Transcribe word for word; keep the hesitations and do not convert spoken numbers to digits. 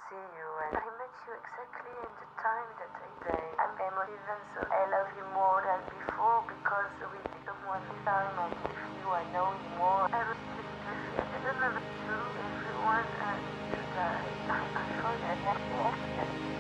see you, and I met you exactly in the time that I say I'm emotive, and so I love you more than before because we